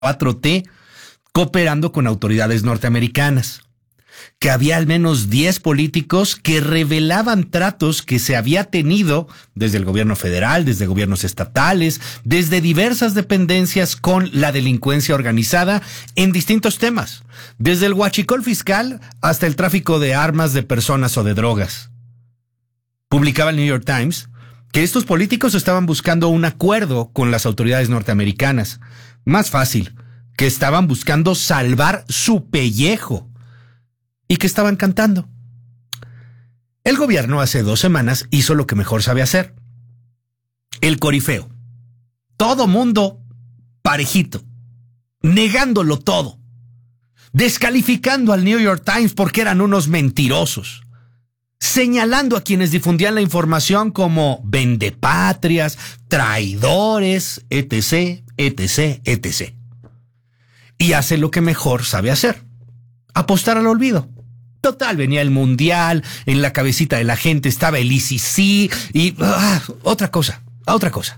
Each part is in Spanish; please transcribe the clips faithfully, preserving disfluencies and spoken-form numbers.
cuatro T cooperando con autoridades norteamericanas, que había al menos diez políticos que revelaban tratos que se había tenido desde el gobierno federal, desde gobiernos estatales, desde diversas dependencias con la delincuencia organizada en distintos temas, desde el huachicol fiscal hasta el tráfico de armas, de personas o de drogas. Publicaba el New York Times que estos políticos estaban buscando un acuerdo con las autoridades norteamericanas. Más fácil, que estaban buscando salvar su pellejo y que estaban cantando. El gobierno hace dos semanas hizo lo que mejor sabe hacer. El corifeo. Todo mundo parejito, negándolo todo, descalificando al New York Times porque eran unos mentirosos, señalando a quienes difundían la información como vendepatrias, traidores, etc, etc, etc. Y hace lo que mejor sabe hacer: apostar al olvido. Total, venía el mundial, en la cabecita de la gente estaba el I C C y ah, otra cosa, otra cosa.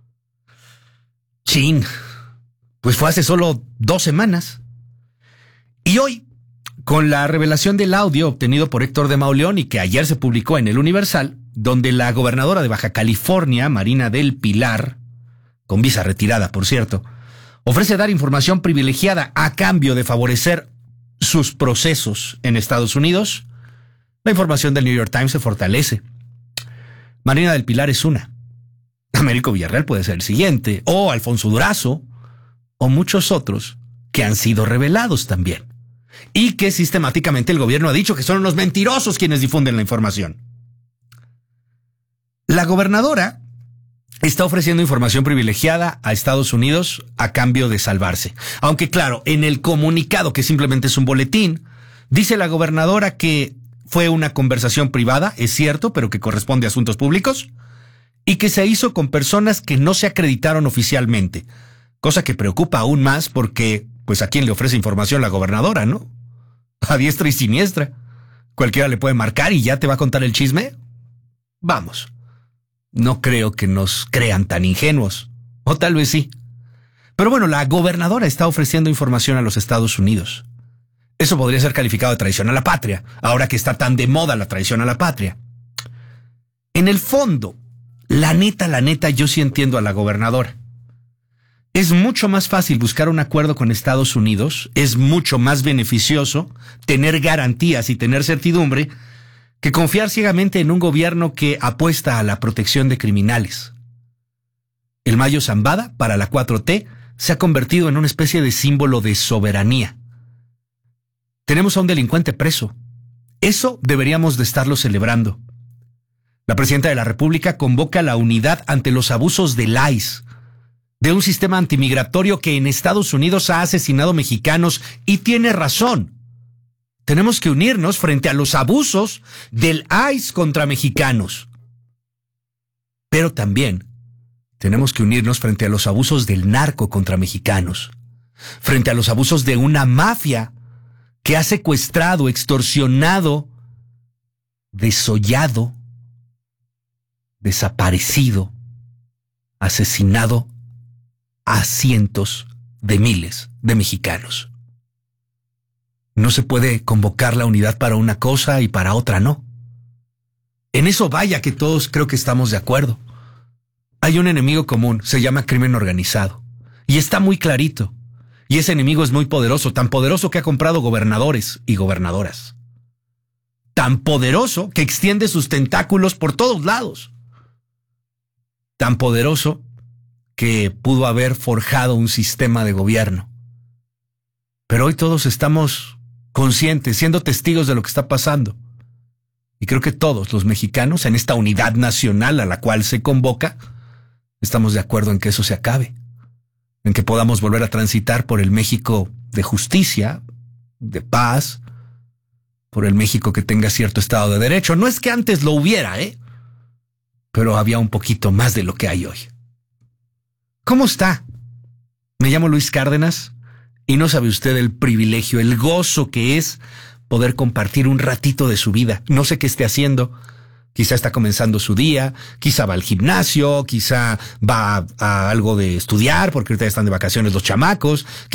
Chin, pues fue hace solo dos semanas. Y hoy, con la revelación del audio obtenido por Héctor de Mauleón y que ayer se publicó en El Universal, donde la gobernadora de Baja California, Marina del Pilar, con visa retirada, por cierto, ofrece dar información privilegiada a cambio de favorecer sus procesos en Estados Unidos, la información del New York Times se fortalece. Marina del Pilar es una. Américo Villarreal puede ser el siguiente, o Alfonso Durazo, o muchos otros que han sido revelados también, y que sistemáticamente el gobierno ha dicho que son unos mentirosos quienes difunden la información. La gobernadora está ofreciendo información privilegiada a Estados Unidos a cambio de salvarse. Aunque claro, en el comunicado, que simplemente es un boletín, dice la gobernadora que fue una conversación privada, es cierto, pero que corresponde a asuntos públicos, y que se hizo con personas que no se acreditaron oficialmente, cosa que preocupa aún más porque, pues, ¿a quién le ofrece información la gobernadora, no? A diestra y siniestra. Cualquiera le puede marcar y ya te va a contar el chisme. Vamos. No creo que nos crean tan ingenuos. O tal vez sí. Pero bueno, la gobernadora está ofreciendo información a los Estados Unidos. Eso podría ser calificado de traición a la patria, ahora que está tan de moda la traición a la patria. En el fondo, la neta, la neta, yo sí entiendo a la gobernadora. Es mucho más fácil buscar un acuerdo con Estados Unidos, es mucho más beneficioso tener garantías y tener certidumbre que confiar ciegamente en un gobierno que apuesta a la protección de criminales. El Mayo Zambada, para la cuatro T, se ha convertido en una especie de símbolo de soberanía. Tenemos a un delincuente preso. Eso deberíamos de estarlo celebrando. La presidenta de la República convoca la unidad ante los abusos del I C E, de un sistema antimigratorio que en Estados Unidos ha asesinado mexicanos, y tiene razón. Tenemos que unirnos frente a los abusos del I C E contra mexicanos. Pero también tenemos que unirnos frente a los abusos del narco contra mexicanos, frente a los abusos de una mafia que ha secuestrado, extorsionado, desollado, desaparecido, asesinado a cientos de miles de mexicanos. No se puede convocar la unidad para una cosa y para otra no. En eso vaya que todos creo que estamos de acuerdo. Hay un enemigo común, se llama crimen organizado. Y está muy clarito. Y ese enemigo es muy poderoso, tan poderoso que ha comprado gobernadores y gobernadoras. Tan poderoso que extiende sus tentáculos por todos lados. Tan poderoso que pudo haber forjado un sistema de gobierno. Pero hoy todos estamos conscientes, siendo testigos de lo que está pasando. Y creo que todos los mexicanos, en esta unidad nacional a la cual se convoca, estamos de acuerdo en que eso se acabe, en que podamos volver a transitar por el México de justicia, de paz, por el México que tenga cierto Estado de Derecho. No es que antes lo hubiera, ¿eh? Pero había un poquito más de lo que hay hoy. ¿Cómo está? Me llamo Luis Cárdenas y no sabe usted el privilegio, el gozo que es poder compartir un ratito de su vida. No sé qué esté haciendo, quizá está comenzando su día, quizá va al gimnasio, quizá va a algo de estudiar, porque ahorita están de vacaciones los chamacos,